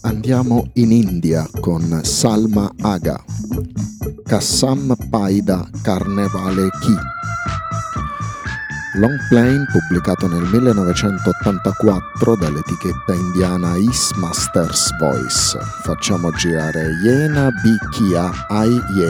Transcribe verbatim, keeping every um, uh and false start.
Andiamo in India con Salma Agha, Kassam Paida Carnevale Ki. Long Plane pubblicato nel millenovecentottantaquattro dall'etichetta indiana Is Masters Voice. Facciamo girare Yena Bi Kia Ai Ye